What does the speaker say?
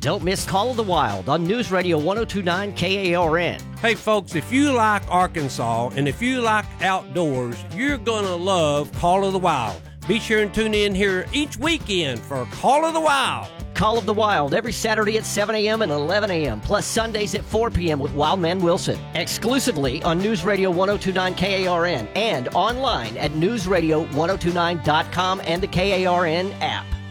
Don't miss Call of the Wild on News Radio 1029 KARN. Hey, folks, if you like Arkansas and if you like outdoors, you're going to love Call of the Wild. Be sure and tune in here each weekend for Call of the Wild. Call of the Wild every Saturday at 7 a.m. and 11 a.m., plus Sundays at 4 p.m. with Wildman Wilson. Exclusively on News Radio 1029 KARN and online at newsradio1029.com and the KARN app.